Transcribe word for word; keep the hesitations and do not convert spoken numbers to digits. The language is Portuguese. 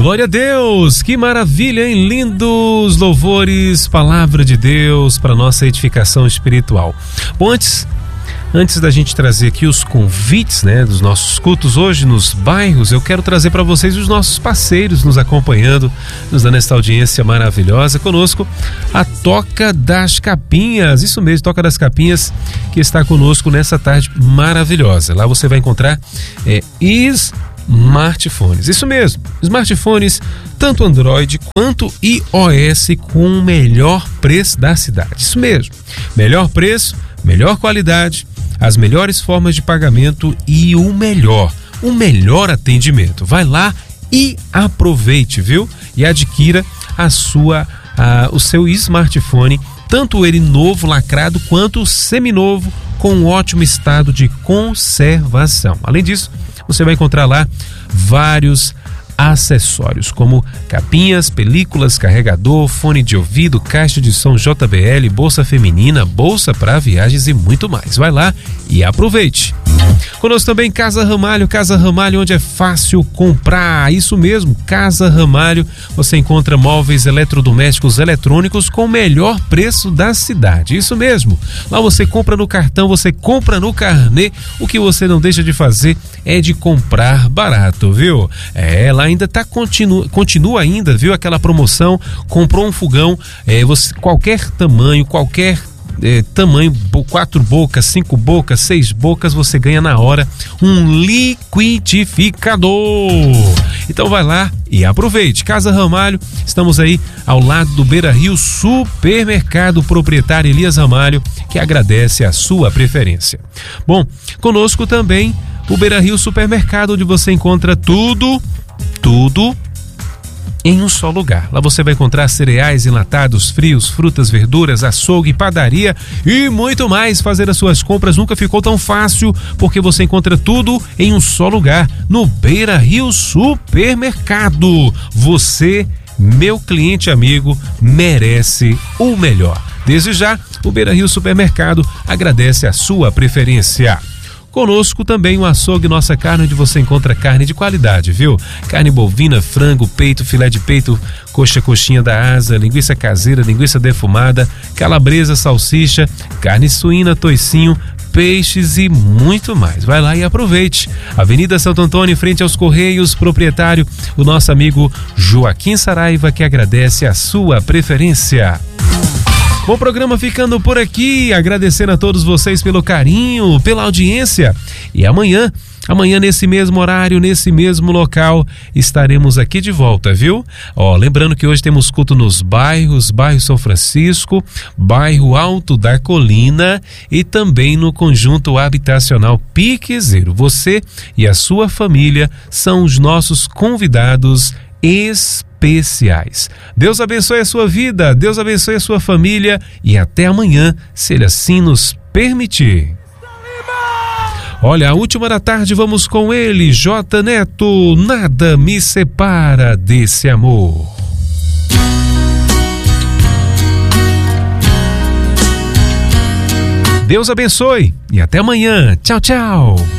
Glória a Deus, que maravilha, hein? Lindos louvores, palavra de Deus para nossa edificação espiritual. Bom, antes, antes da gente trazer aqui os convites, né, dos nossos cultos hoje nos bairros, eu quero trazer para vocês os nossos parceiros nos acompanhando, nos dando essa audiência maravilhosa. Conosco a Toca das Capinhas, isso mesmo, Toca das Capinhas, que está conosco nessa tarde maravilhosa. Lá você vai encontrar é, is smartphones, isso mesmo, smartphones tanto Android quanto iOS com o melhor preço da cidade, isso mesmo, melhor preço, melhor qualidade, as melhores formas de pagamento e o melhor, o melhor atendimento. Vai lá e aproveite, viu? E adquira a sua, a, o seu smartphone, tanto ele novo, lacrado, quanto seminovo, com ótimo estado de conservação. Além disso, você vai encontrar lá vários acessórios, como capinhas, películas, carregador, fone de ouvido, caixa de som J B L, bolsa feminina, bolsa para viagens e muito mais. Vai lá e aproveite. Conosco também Casa Ramalho, Casa Ramalho, onde é fácil comprar. Isso mesmo, Casa Ramalho, você encontra móveis eletrodomésticos eletrônicos com o melhor preço da cidade. Isso mesmo, lá você compra no cartão, você compra no carnê. O que você não deixa de fazer é de comprar barato, viu? É, lá ainda tá, continua, continua ainda, viu? Aquela promoção, comprou um fogão, é, você, qualquer tamanho, qualquer É, tamanho, quatro bocas, cinco bocas, seis bocas, você ganha na hora um liquidificador. Então vai lá e aproveite. Casa Ramalho, estamos aí ao lado do Beira Rio Supermercado, proprietário Elias Ramalho, que agradece a sua preferência. Bom, conosco também o Beira Rio Supermercado, onde você encontra tudo, tudo em um só lugar. Lá você vai encontrar cereais, enlatados, frios, frutas, verduras, açougue, padaria e muito mais. Fazer as suas compras nunca ficou tão fácil, porque você encontra tudo em um só lugar, no Beira Rio Supermercado. Você, meu cliente amigo, merece o melhor. Desde já, o Beira Rio Supermercado agradece a sua preferência. Conosco também o açougue Nossa Carne, onde você encontra carne de qualidade, viu? Carne bovina, frango, peito, filé de peito, coxa, coxinha da asa, linguiça caseira, linguiça defumada, calabresa, salsicha, carne suína, toicinho, peixes e muito mais. Vai lá e aproveite. Avenida Santo Antônio, em frente aos Correios, proprietário, o nosso amigo Joaquim Saraiva, que agradece a sua preferência. Bom, programa ficando por aqui, agradecendo a todos vocês pelo carinho, pela audiência. E amanhã, amanhã nesse mesmo horário, nesse mesmo local, estaremos aqui de volta, viu? Ó, lembrando que hoje temos culto nos bairros, bairro São Francisco, bairro Alto da Colina e também no conjunto habitacional Piquezeiro. Você e a sua família são os nossos convidados especiais. Deus abençoe a sua vida, Deus abençoe a sua família e até amanhã, se Ele assim nos permitir. Olha, a última da tarde, vamos com ele, J Neto, nada me separa desse amor. Deus abençoe e até amanhã. Tchau, tchau.